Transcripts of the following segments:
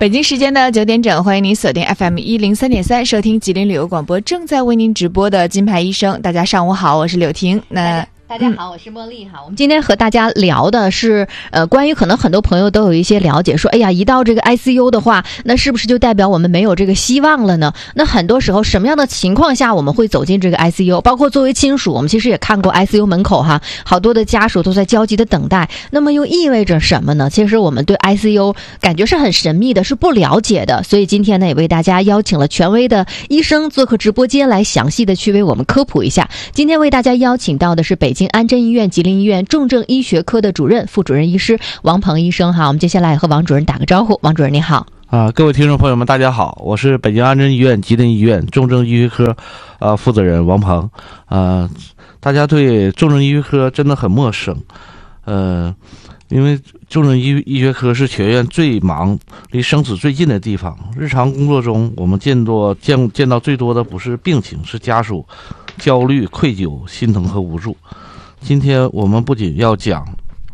北京时间的9点整，欢迎您锁定 FM103.3 收听吉林旅游广播正在为您直播的金牌医生。大家上午好，我是柳婷。 大家好，我是茉莉哈。我们今天和大家聊的是关于可能很多朋友都有一些了解，说哎呀，一到这个 ICU 的话，那是不是就代表我们没有这个希望了呢？那很多时候什么样的情况下我们会走进这个 ICU？ 包括作为亲属，我们其实也看过 ICU 门口哈，好多的家属都在焦急的等待。那么又意味着什么呢？其实我们对 ICU 感觉是很神秘的，是不了解的。所以今天呢，也为大家邀请了权威的医生做客直播间，来详细的去为我们科普一下。今天为大家邀请到的是北京安贞医院吉林医院重症医学科的主任、副主任医师王鹏医生哈。我们接下来和王主任打个招呼。王主任你好。 各位听众朋友们大家好，我是北京安贞医院吉林医院重症医学科负责人王鹏。大家对重症医学科真的很陌生，因为重症医学科是全院最忙、离生死最近的地方。日常工作中，我们见到最多的不是病情，是家属焦虑、愧疚、心疼和无助。今天我们不仅要讲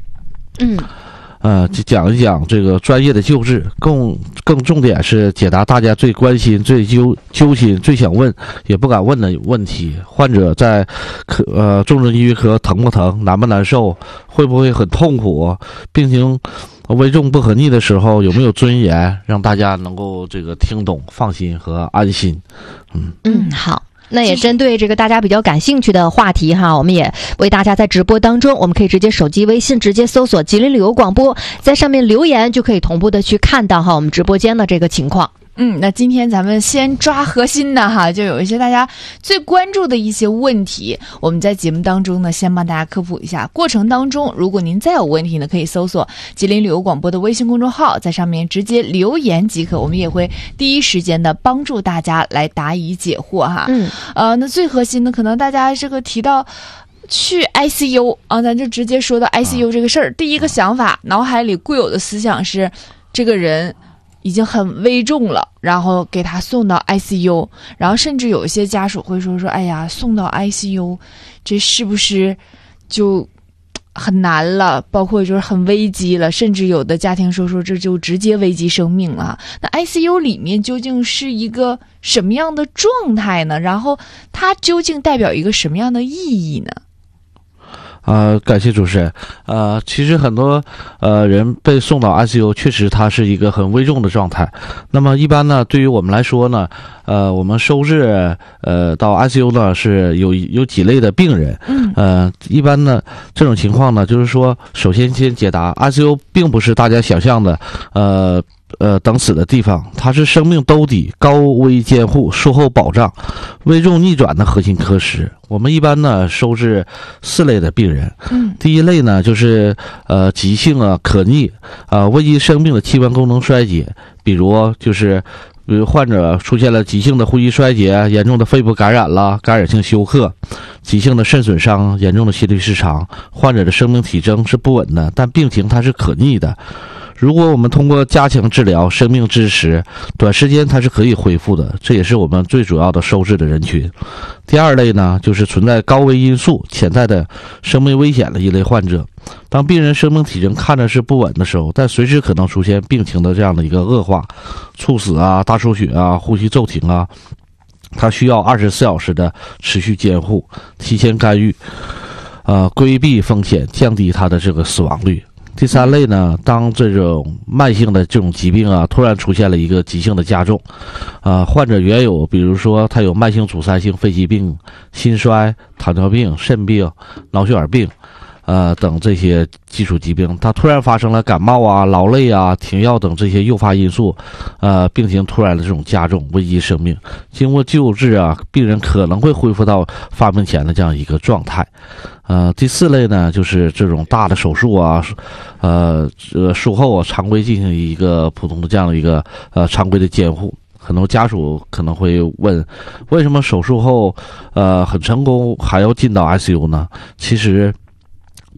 讲一讲这个专业的救治，更重点是解答大家最关心、最揪心、最想问也不敢问的问题。患者在重症医学科疼不疼、难不难受、会不会很痛苦、病情危重不可逆的时候有没有尊严，让大家能够这个听懂、放心和安心。 好。那也针对这个大家比较感兴趣的话题哈，我们也为大家在直播当中，我们可以直接手机微信直接搜索吉林旅游广播，在上面留言就可以同步的去看到哈我们直播间的这个情况。 那今天咱们先抓核心的哈，就有一些大家最关注的一些问题，我们在节目当中呢，先帮大家科普一下。过程当中，如果您再有问题呢，可以搜索吉林旅游广播的微信公众号，在上面直接留言即可，我们也会第一时间的帮助大家来答疑解惑哈。那最核心的，可能大家这个提到去 ICU 啊，咱就直接说到 ICU 这个事儿，第一个想法，脑海里固有的思想是，这个人已经很危重了，然后给他送到 ICU， 然后甚至有一些家属会说哎呀，送到 ICU 这是不是就很难了，包括就是很危机了，甚至有的家庭说这就直接危及生命了。那 ICU 里面究竟是一个什么样的状态呢？然后它究竟代表一个什么样的意义呢？ 感谢主持人。其实很多人被送到 ICU， 确实它是一个很危重的状态。那么一般呢，对于我们来说呢，我们收治到 ICU 呢是有几类的病人。一般呢这种情况呢，就是说，首先解答 ICU 并不是大家想象的等死的地方，它是生命兜底、高危监护、术后保障、危重逆转的核心科室。我们一般呢收治4类的病人。第一类呢就是急性可逆危及生命的器官功能衰竭，比如患者出现了急性的呼吸衰竭、严重的肺部感染了、感染性休克、急性的肾损伤、严重的心律失常，患者的生命体征是不稳的，但病情它是可逆的。如果我们通过加强治疗、生命支持，短时间它是可以恢复的，这也是我们最主要的收治的人群。第二类呢，就是存在高危因素、潜在的生命危险的一类患者。当病人生命体征看着是不稳的时候，但随时可能出现病情的这样的一个恶化，猝死大出血呼吸骤停它需要24小时的持续监护，提前干预，规避风险，降低它的这个死亡率。第三类呢，当这种慢性的这种疾病突然出现了一个急性的加重，患者原有比如说他有慢性阻塞性肺疾病、心衰、糖尿病、肾病、脑血管病等这些基础疾病，他突然发生了感冒劳累停药等这些诱发因素，病情突然的这种加重，危及生命。经过救治病人可能会恢复到发病前的这样一个状态。第4类呢，就是这种大的手术术后常规进行一个普通的这样的一个常规的监护。很多家属可能会问，为什么手术后很成功还要进到 ICU 呢？其实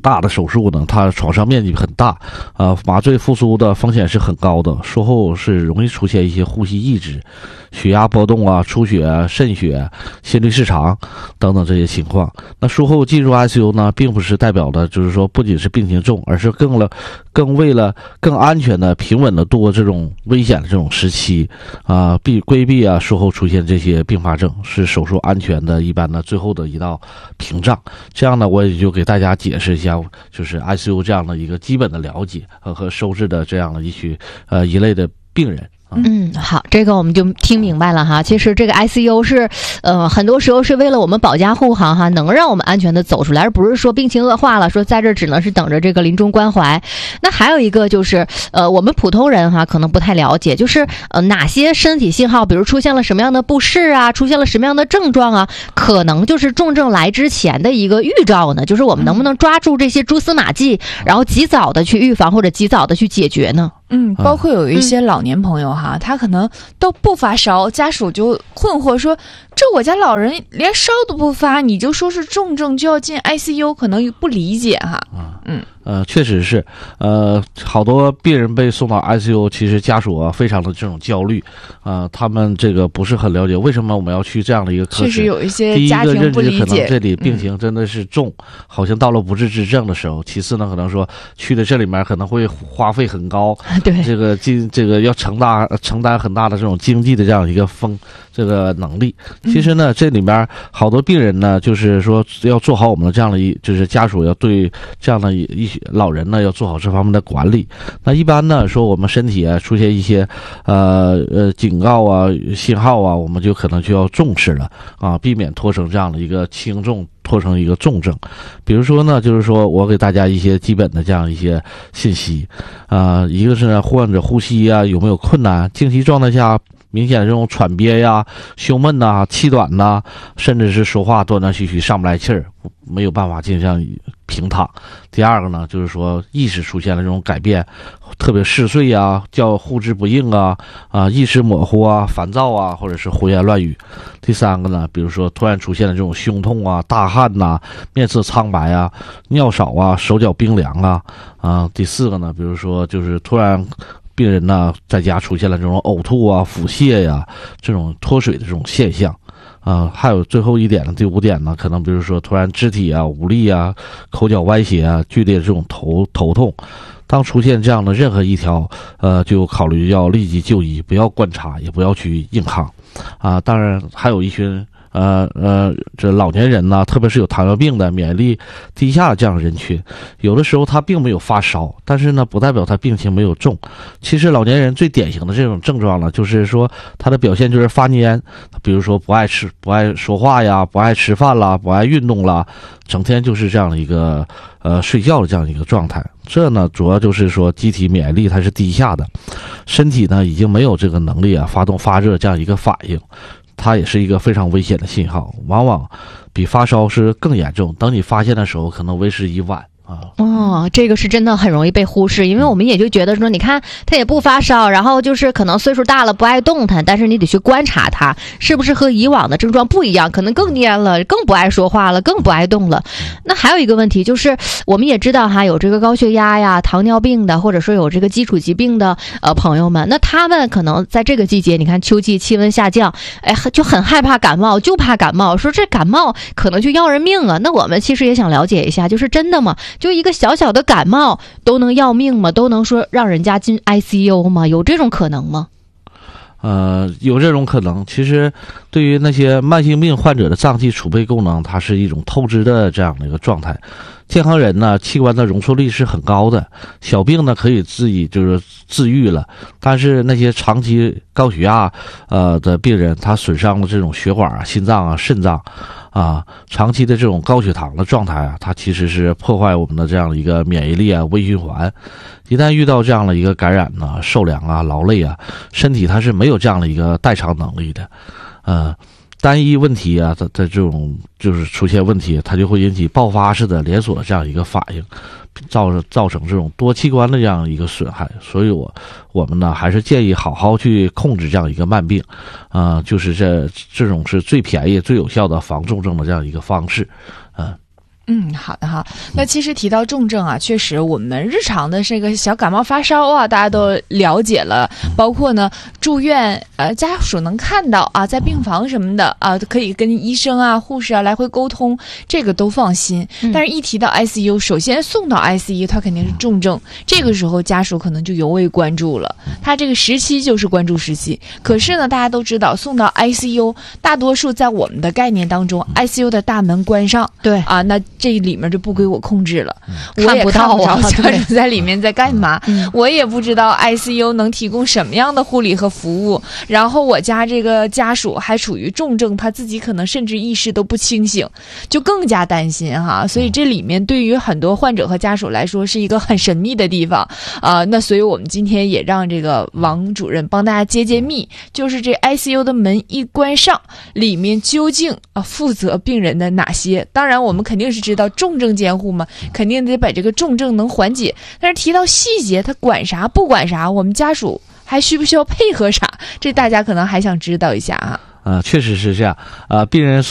大的手术呢，它创伤面积很大，麻醉复苏的风险是很高的，术后是容易出现一些呼吸抑制、血压波动啊、出血啊、渗血、心律失常等等这些情况。那术后进入 ICU 呢，并不是代表的就是说不仅是病情重，而是更为了更安全的、平稳的度过这种危险的这种时期规避术后出现这些并发症，是手术安全的一般的最后的一道屏障。这样呢，我也就给大家解释一下，就是 ICU 这样的一个基本的了解和收治的这样的一类的病人。 好，这个我们就听明白了哈。其实这个 ICU 是，很多时候是为了我们保驾护航哈，能让我们安全的走出来，而不是说病情恶化了，说在这只能是等着这个临终关怀。那还有一个就是，我们普通人哈可能不太了解，就是哪些身体信号，比如出现了什么样的不适啊，出现了什么样的症状啊，可能就是重症来之前的一个预兆呢？就是我们能不能抓住这些蛛丝马迹，然后及早的去预防或者及早的去解决呢？ 包括有一些老年朋友哈，他可能都不发烧，家属就困惑说，这我家老人连烧都不发，你就说是重症就要进 ICU， 可能不理解哈。 确实是，好多病人被送到 ICU， 其实家属非常的这种焦虑，他们这个不是很了解为什么我们要去这样的一个科室。 确实有一些家庭不理解。第一个认知可能这里病情真的是重，好像到了不治之症的时候。其次呢，可能说去的这里面可能会花费很高， 对， 这个要承担很大的这种经济的这样一个这个能力。其实呢，这里面好多病人呢，就是说要做好我们的这样的就是家属要对这样的老人呢要做好这方面的管理。那一般呢说我们身体出现一些警告信号我们就可能就要重视了避免拖成这样的一个轻重，拖成一个重症。比如说呢，就是说我给大家一些基本的这样一些信息一个是呢，患者呼吸有没有困难，静息状态下明显的这种喘憋胸闷气短甚至是说话断断续续上不来气儿，没有办法进行平躺。第二个呢，就是说意识出现了这种改变，特别嗜睡叫呼之不应意识模糊烦躁或者是胡言乱语。第三个呢，比如说突然出现了这种胸痛大汗面色苍白尿少手脚冰凉第四个呢，比如说就是突然病人呢在家出现了这种呕吐腹泻这种脱水的这种现象还有最后一点呢，第五点呢，可能比如说突然肢体无力口角歪斜剧烈这种头痛。当出现这样的任何一条就考虑要立即就医，不要观察，也不要去硬抗当然还有一群这老年人特别是有糖尿病的、免疫力低下的这样的人群，有的时候他并没有发烧，但是呢，不代表他病情没有重。其实老年人最典型的这种症状呢，就是说他的表现就是发蔫，比如说不爱说话不爱吃饭不爱运动整天就是这样的一个睡觉的这样一个状态。这呢，主要就是说机体免疫力它是低下的，身体呢已经没有这个能力发动发热这样一个反应。它也是一个非常危险的信号，往往比发烧是更严重，等你发现的时候可能为时已晚这个是真的很容易被忽视，因为我们也就觉得说，你看他也不发烧，然后就是可能岁数大了不爱动弹，但是你得去观察他是不是和以往的症状不一样，可能更蔫了，更不爱说话了，更不爱动了。那还有一个问题就是，我们也知道有这个高血压糖尿病的，或者说有这个基础疾病的朋友们，那他们可能在这个季节，你看秋季气温下降，就很害怕感冒，就怕感冒，说这感冒可能就要人命那我们其实也想了解一下，就是真的吗？就一个小小的感冒都能要命吗？都能说让人家进 ICU 吗？有这种可能吗？ 有这种可能。其实对于那些慢性病患者的脏器储备功能，它是一种透支的这样的一个状态。健康人呢，器官的容错率是很高的，小病呢可以自己就是自愈了。但是那些长期高血压的病人，他损伤了这种血管心脏肾脏长期的这种高血糖的状态它其实是破坏我们的这样的一个免疫力微循环。一旦遇到这样的一个感染受凉劳累身体它是没有这样的一个代偿能力的。单一问题的这种就是出现问题，它就会引起爆发式的连锁的这样一个反应，造成这种多器官的这样一个损害。所以我们呢还是建议好好去控制这样一个慢病就是这种是最便宜最有效的防重症的这样一个方式好的哈。那其实提到重症啊，确实我们日常的这个小感冒发烧啊，大家都了解了，包括呢住院，家属能看到啊，在病房什么的啊，可以跟医生啊、护士啊来回沟通，这个都放心。但是一提到 ICU， 首先送到 ICU， 它肯定是重症，这个时候家属可能就尤为关注了，它这个时期就是关注时期。可是呢，大家都知道，送到 ICU， 大多数在我们的概念当中 ，ICU 的大门关上， 对啊，那这里面就不归我控制了，我也看不到啊， 家属在里面在干嘛，我也不知道 ICU 能提供什么样的护理和服务。然后我家这个家属还处于重症，他自己可能甚至意识都不清醒，就更加担心哈。所以这里面对于很多患者和家属来说是一个很神秘的地方那所以我们今天也让这个王主任帮大家揭秘，就是这 ICU 的门一关上，里面究竟负责病人的哪些。当然我们肯定是知道重症监护嘛，肯定得把这个重症能缓解，但是提到细节，他管啥不管啥，我们家属还需不需要配合啥，这大家可能还想知道一下啊。 确实是这样病人